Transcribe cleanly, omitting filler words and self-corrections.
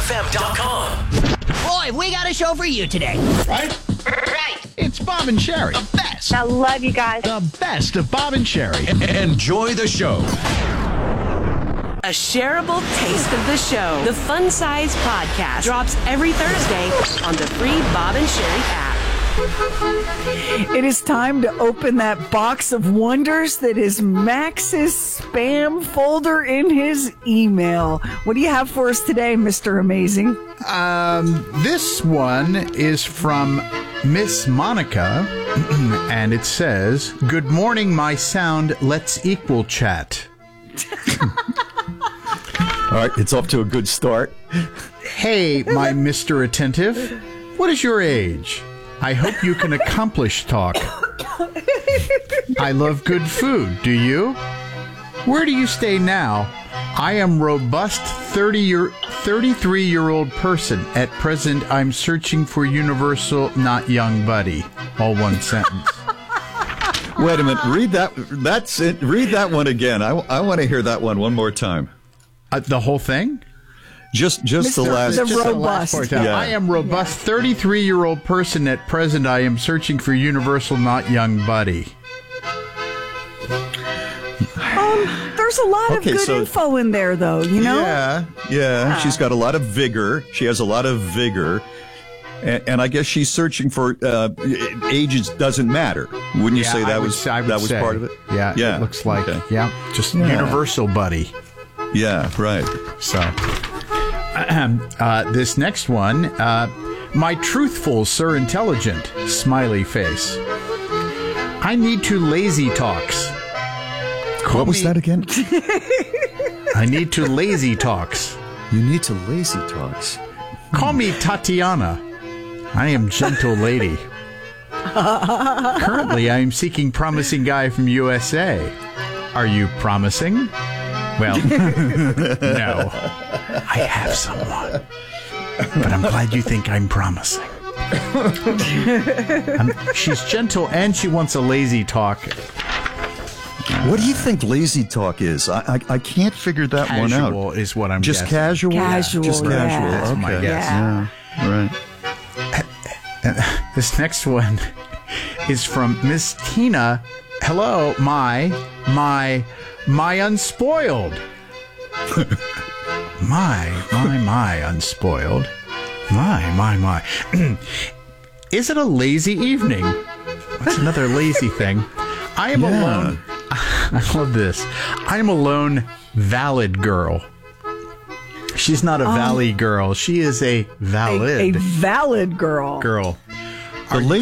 BombFM.com. Boy, we got a show for you today. Right? Right. It's Bob and Sherry. The best. I love you guys. The best of Bob and Sherry. Enjoy the show. A shareable taste of the show. The Fun Size Podcast drops every Thursday on the free Bob and Sherry app. It is time to open that box of wonders that is Max's spam folder in his email. What do you have for us today, Mr. Amazing? This one is from Miss Monica, and it says, "Good morning, my sound. Let's equal chat." All right, it's off to a good start. Hey, my Mr. Attentive. What is your age? I hope you can accomplish talk. I love good food. Do you? Where do you stay now? I am robust 33-year-old person. At present, I'm searching for universal, not young buddy. All one sentence. Wait a minute. Read that. That's it. Read that one again. I want to hear that one more time. The whole thing? Just the last. The Just robust. part. Yeah. I am robust 33-year-old person. At present, I am searching for universal, not young buddy. There's a lot of good info in there, though, you know? Yeah. She's got a lot of vigor. She has a lot of vigor. And I guess she's searching for ages doesn't matter. Wouldn't you say that was part of it? Yeah, it looks like just Yeah. universal buddy. Yeah, right. So, this next one, my truthful, sir, intelligent, smiley face. I need to lazy talks. What was that again? I need to lazy talks. You need to lazy talks. Call me Tatiana. I am gentle lady. Currently, I am seeking promising guy from USA. Are you promising? Well, no. I have someone. But I'm glad you think I'm promising. She's gentle and she wants a lazy talk. What do you think lazy talk is? I can't figure that one out. Casual is what I'm Just guessing. casual? Casual, Just yeah. casual. That's my Okay. guess. Yeah. Right. This next one is from Miss Tina. Hello, my unspoiled. my unspoiled. My. Is it a lazy evening? That's another lazy thing. I am alone. I love this. I am alone, valid girl. She's not a valley girl. She is a valid A valid girl. girl. The